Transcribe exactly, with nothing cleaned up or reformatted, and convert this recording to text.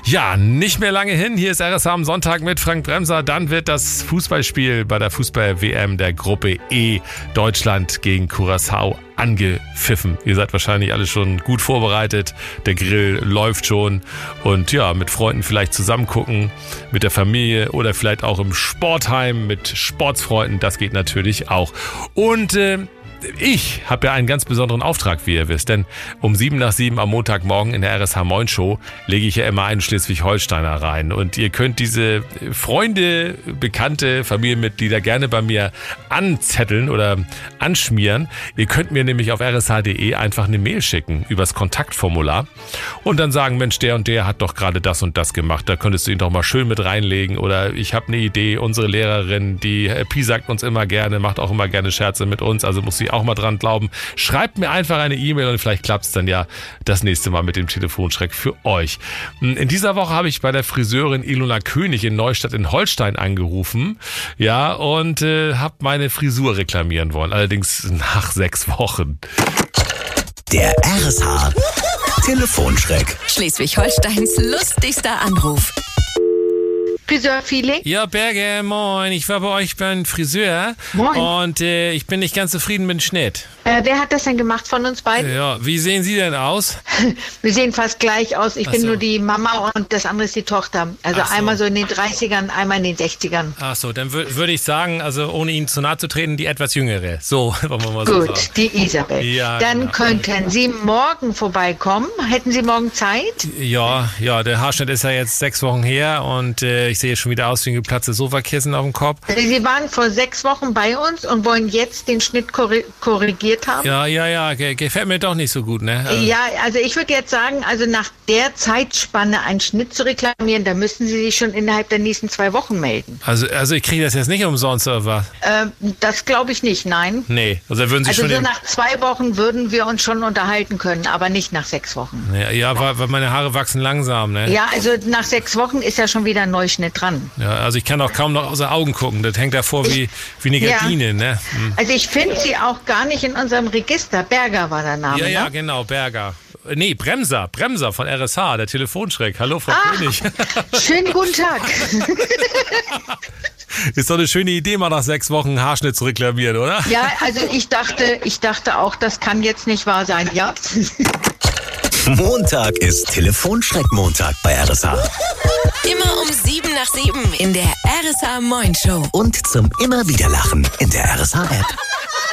Ja, nicht mehr lange hin. Hier ist R S H am Sonntag mit Frank Bremser. Dann wird das Fußballspiel bei der Fußball-W M der Gruppe E Deutschland gegen Curaçao angepfiffen. Ihr seid wahrscheinlich alle schon gut vorbereitet. Der Grill läuft schon. Und ja, mit Freunden vielleicht zusammen gucken, mit der Familie oder vielleicht auch im Sportheim mit Sportsfreunden. Das geht natürlich auch. Und äh, ich habe ja einen ganz besonderen Auftrag, wie ihr wisst, denn um sieben nach sieben am Montagmorgen in der R S H Moin Show lege ich ja immer einen Schleswig-Holsteiner rein und ihr könnt diese Freunde, Bekannte, Familienmitglieder gerne bei mir anzetteln oder anschmieren. Ihr könnt mir nämlich auf r s h punkt d e einfach eine Mail schicken übers Kontaktformular und dann sagen, Mensch, der und der hat doch gerade das und das gemacht, da könntest du ihn doch mal schön mit reinlegen oder ich habe eine Idee, unsere Lehrerin, die Pi sagt uns immer gerne, macht auch immer gerne Scherze mit uns, also muss sie auch mal dran glauben. Schreibt mir einfach eine E-Mail und vielleicht klappt es dann ja das nächste Mal mit dem Telefonschreck für euch. In dieser Woche habe ich bei der Friseurin Ilona König in Neustadt in Holstein angerufen, ja, und äh, habe meine Frisur reklamieren wollen, allerdings nach sechs Wochen. Der R S H Telefonschreck. Schleswig-Holsteins lustigster Anruf. Friseur-Feeling? Ja, Berge, moin. Ich war bei euch beim Friseur. Moin. Und äh, ich bin nicht ganz zufrieden mit dem Schnitt. Äh, wer hat das denn gemacht von uns beiden? Ja, wie sehen Sie denn aus? Wir sehen fast gleich aus. Ich Ach bin so. nur die Mama und das andere ist die Tochter. Also Ach so. einmal so in den dreißigern, einmal in den sechzigern. Ach so, dann wür- würde ich sagen, also ohne Ihnen zu nahe zu treten, die etwas jüngere. So, wollen wir mal so Gut, sagen. die Isabel. Ja, Dann genau. könnten Sie morgen vorbeikommen. Hätten Sie morgen Zeit? Ja, ja, der Haarschnitt ist ja jetzt sechs Wochen her und äh, ich sehe schon wieder aus wie ein geplatztes Sofakissen auf dem Kopf. Sie waren vor sechs Wochen bei uns und wollen jetzt den Schnitt korri- korrigiert haben? Ja, ja, ja, ge- gefällt mir doch nicht so gut, ne? Also, Ja, also ich würde jetzt sagen, also nach der Zeitspanne einen Schnitt zu reklamieren, da müssen Sie sich schon innerhalb der nächsten zwei Wochen melden. also, also ich kriege das jetzt nicht umsonst oder was? Ähm, das glaube ich nicht, nein. Nee, also würden Sie Also schon... so den- nach zwei Wochen würden wir uns schon unterhalten können, aber nicht nach sechs Wochen. ja, ja, weil, weil meine Haare wachsen langsam, ne? Ja, also nach sechs Wochen ist ja schon wieder ein Neuschnitt dran. Ja, also ich kann auch kaum noch aus den Augen gucken. Das hängt davor wie, wie eine Ja. Gardine, ne? Hm. Also ich finde sie auch gar nicht in unserem Register. Berger war der Name, Ja, ja, ne? genau, Berger. Äh, Nee, Bremser, Bremser von R S H, der Telefonschreck. Hallo, Frau Ach. König. Schönen guten Tag. Ist doch eine schöne Idee, mal nach sechs Wochen einen Haarschnitt zu reklamieren, oder? Ja, also ich dachte, ich dachte auch, das kann jetzt nicht wahr sein, ja? Montag ist Telefonschreck-Montag bei R S H. Immer um sieben nach sieben in der R S H Moin Show. Und zum immer wieder Lachen in der R S H App.